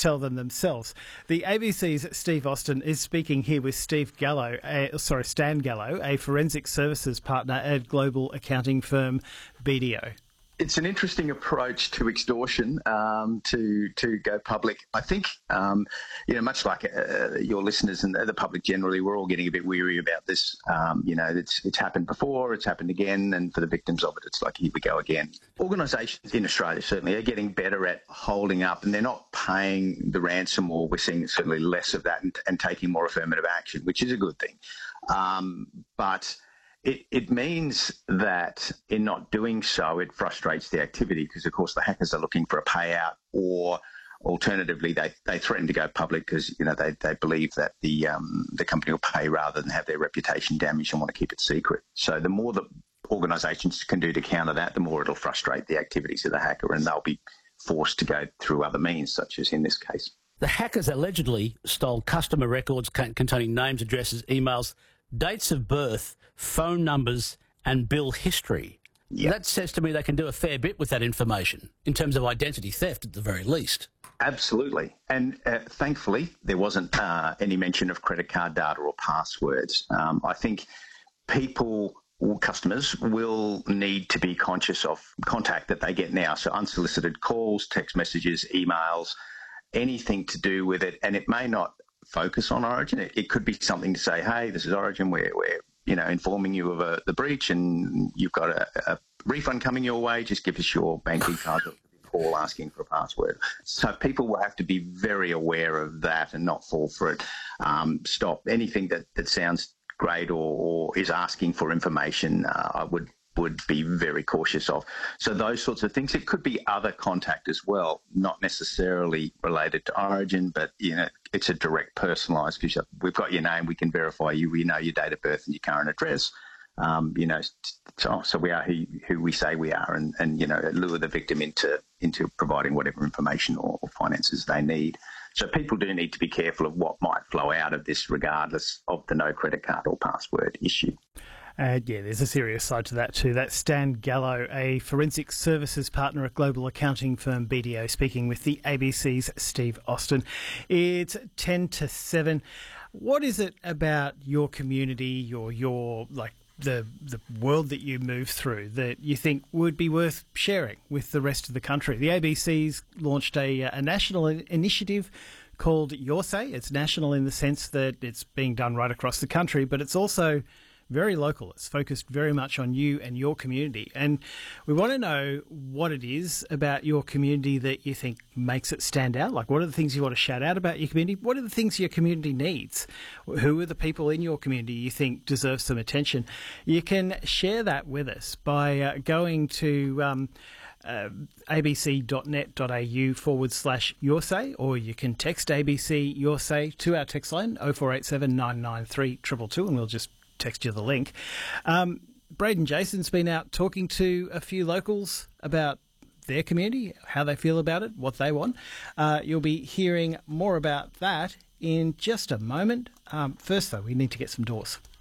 tell them themselves. The ABC's Steve Austin is speaking here with Stan Gallo, a forensic services partner at global accounting firm BDO. It's an interesting approach to extortion, to go public. I think, much like your listeners and the public generally, we're all getting a bit weary about this. It's happened before, it's happened again, and for the victims of it, it's like, here we go again. Organisations in Australia certainly are getting better at holding up, and they're not paying the ransom, or we're seeing certainly less of that and taking more affirmative action, which is a good thing. But it means that in not doing so, it frustrates the activity because, of course, the hackers are looking for a payout, or alternatively, they threaten to go public because, they believe that the company will pay rather than have their reputation damaged and want to keep it secret. So the more that organisations can do to counter that, the more it'll frustrate the activities of the hacker, and they'll be forced to go through other means, such as in this case. The hackers allegedly stole customer records containing names, addresses, emails, dates of birth, phone numbers and bill history. Yep. That says to me they can do a fair bit with that information in terms of identity theft at the very least. Absolutely. And thankfully, there wasn't any mention of credit card data or passwords. I think customers will need to be conscious of contact that they get now. So unsolicited calls, text messages, emails, anything to do with it. And it may not focus on Origin. It could be something to say, hey, this is Origin, we're informing you of the breach, and you've got a refund coming your way. Just give us your bank details, call asking for a password. So people will have to be very aware of that and not fall for it. Stop anything that sounds great or is asking for information. I would be very cautious of. So those sorts of things. It could be other contact as well, not necessarily related to Origin, but it's a direct personalised, because we've got your name, we can verify you, we know your date of birth and your current address. So we are who we say we are, and lure the victim into providing whatever information or finances they need. So people do need to be careful of what might flow out of this, regardless of the no credit card or password issue. There's a serious side to that too. That's Stan Gallo, a forensic services partner at global accounting firm BDO, speaking with the ABC's Steve Austin. It's 10 to 7. What is it about your community or your the world that you move through that you think would be worth sharing with the rest of the country? The ABC's launched a national initiative called Your Say. It's national in the sense that it's being done right across the country, but it's also very local. It's focused very much on you and your community. And we want to know what it is about your community that you think makes it stand out. Like, what are the things you want to shout out about your community? What are the things your community needs? Who are the people in your community you think deserve some attention? You can share that with us by going to abc.net.au/yoursay, or you can text ABC Your Say to our text line 0487 993 222, and we'll just text you the link. Braden Jason's been out talking to a few locals about their community, how they feel about it, what they want. You'll be hearing more about that in just a moment. First, though, we need to get some doors.